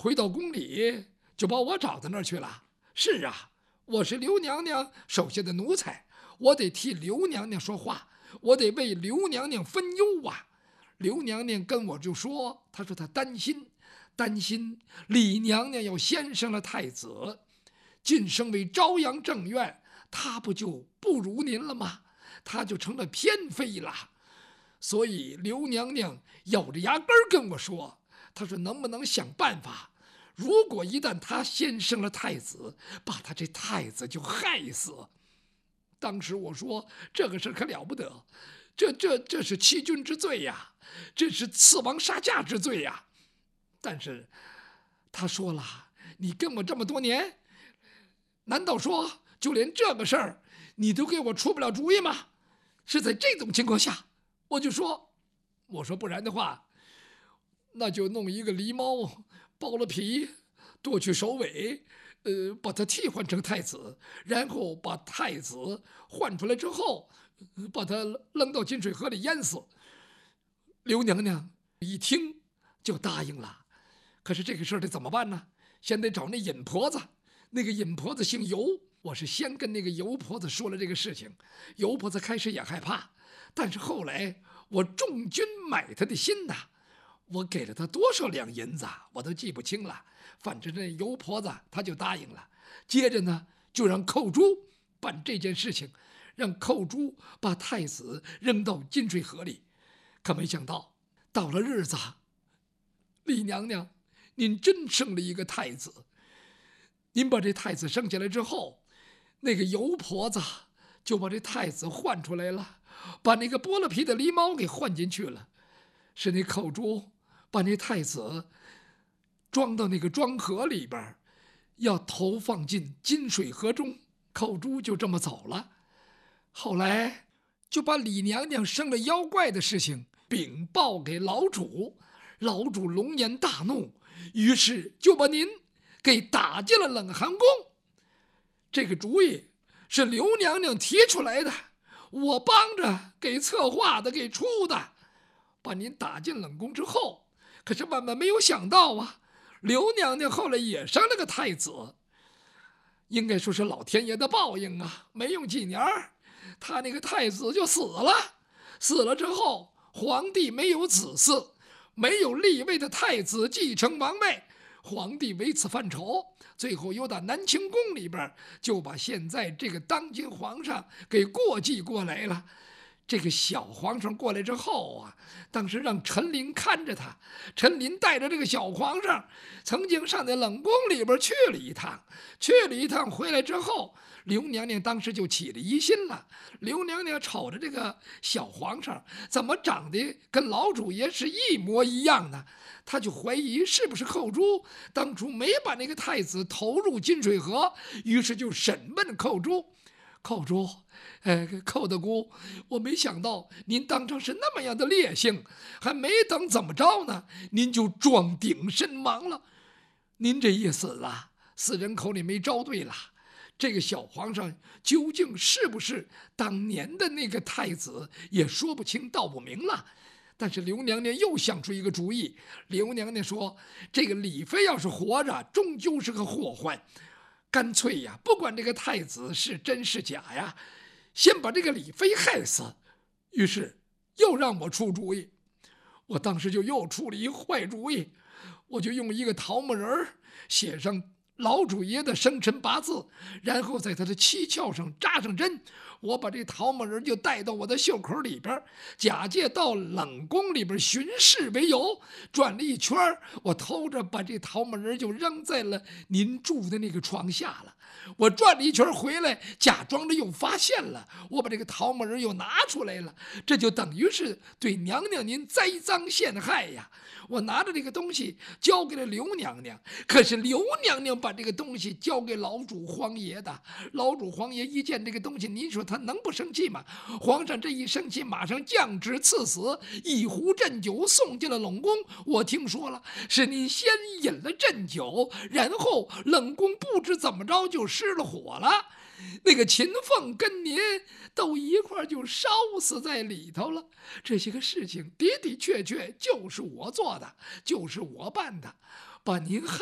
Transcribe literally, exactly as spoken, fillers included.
回到宫里就把我找到那儿去了。是啊，我是刘娘娘手下的奴才，我得替刘娘娘说话，我得为刘娘娘分忧啊。刘娘娘跟我就说，她说她担心担心李娘娘要先生了太子，晋升为朝阳正院，她不就不如您了吗？她就成了偏妃了。所以刘娘娘咬着牙根跟我说，她说能不能想办法，如果一旦她先生了太子，把她这太子就害死。当时我说这个事可了不得，这这这是欺君之罪呀，这是刺王杀驾之罪呀。但是他说了，你跟我这么多年，难道说就连这个事儿你都给我出不了主意吗？是在这种情况下，我就说我说不然的话，那就弄一个狸猫剥了皮，剁去首尾，呃，把它替换成太子，然后把太子换出来之后，把他扔到金水河里淹死。刘娘娘一听就答应了。可是这个事儿得怎么办呢？先得找那尹婆子，那个尹婆子姓尤，我是先跟那个尤婆子说了这个事情。尤婆子开始也害怕，但是后来我重金买她的心呐，我给了她多少两银子我都记不清了，反正这尤婆子她就答应了。接着呢，就让寇珠办这件事情，让寇珠把太子扔到金水河里。可没想到到了日子，李娘娘您真生了一个太子，您把这太子生下来之后，那个尤婆子就把这太子换出来了，把那个剥了皮的狸猫给换进去了。是那寇珠把那太子装到那个庄河里边，要投放进金水河中，寇珠就这么走了。后来就把李娘娘生了妖怪的事情禀报给老主，老主龙颜大怒，于是就把您给打进了冷寒宫。这个主意是刘娘娘提出来的，我帮着给策划的，给出的。把您打进冷宫之后，可是万万没有想到啊，刘娘娘后来也生了个太子。应该说是老天爷的报应啊，没用几年，他那个太子就死了。死了之后，皇帝没有子嗣，没有立位的太子继承王位，皇帝为此犯愁，最后又到南清宫里边就把现在这个当今皇上给过继过来了。这个小皇上过来之后啊，当时让陈琳看着他，陈琳带着这个小皇上曾经上那冷宫里边去了一趟，去了一趟回来之后，刘娘娘当时就起了疑心了。刘娘娘瞅着这个小皇上怎么长得跟老主爷是一模一样呢，她就怀疑是不是寇珠当初没把那个太子投入金水河，于是就审问寇珠。寇珠，哎，寇大姑，我没想到您当场是那么样的烈性，还没等怎么着呢，您就撞顶身亡了。您这一死啊，死人口里没招对了。这个小皇上究竟是不是当年的那个太子，也说不清道不明了。但是刘娘娘又想出一个主意，刘娘娘说，这个李妃要是活着，终究是个祸患。干脆呀，不管这个太子是真是假呀，先把这个李妃害死。于是又让我出主意，我当时就又出了一坏主意，我就用一个桃木人写上老主爷的生辰八字，然后在他的七窍上扎上针，我把这桃木人就带到我的袖口里边，假借到冷宫里边巡视为由，转了一圈，我偷着把这桃木人就扔在了您住的那个床下了。我转了一圈回来，假装着又发现了，我把这个桃木人又拿出来了，这就等于是对娘娘您栽赃陷害呀。我拿着这个东西交给了刘娘娘，可是刘娘娘把这个东西交给老主皇爷的，老主皇爷一见这个东西，您说他能不生气吗？皇上这一生气，马上降旨赐死，一壶鸩酒送进了冷宫。我听说了，是您先饮了鸩酒，然后冷宫不知怎么着就失了火了，那个秦凤跟您都一块就烧死在里头了。这些个事情的的确确就是我做的，就是我办的，把您害